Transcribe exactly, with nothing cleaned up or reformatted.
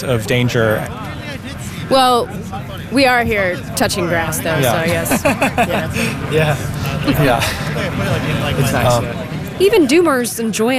areas of danger. Well, we are here touching grass, though, Yeah. so I guess. Yeah. Yeah. Yeah. It's nice. Um, Even Doomers enjoy